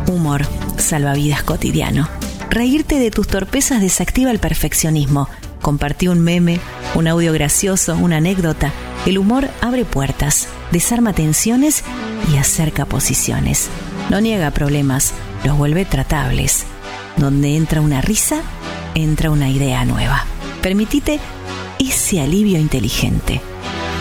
Humor, salvavidas cotidiano. Reírte de tus torpezas desactiva el perfeccionismo. Compartí un meme, un audio gracioso, una anécdota. El humor abre puertas, desarma tensiones y acerca posiciones. No niega problemas, los vuelve tratables. Donde entra una risa, entra una idea nueva. Permitite ese alivio inteligente.